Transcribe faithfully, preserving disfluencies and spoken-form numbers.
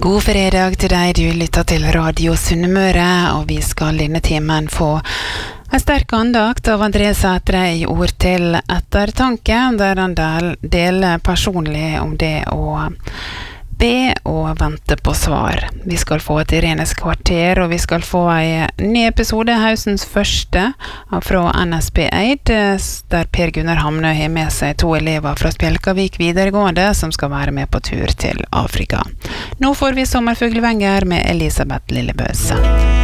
God fredag til deg, du lytter til Radio Sunnmøre, og vi skal denne timen få en sterk andakt av André Sætre i ord til ettertanke, der han del, deler personlig om det å be og vente på svar. Vi skal få et Irenes kvarter, og vi skal få en ny episode, hausens første, fra N S B Eid, der Per Gunnar Hamnø har med seg to elever fra Spjelkavik videregående, som skal være med på tur til Afrika. Nå får vi sommerfuglevenger med Elisabeth Lillebøs.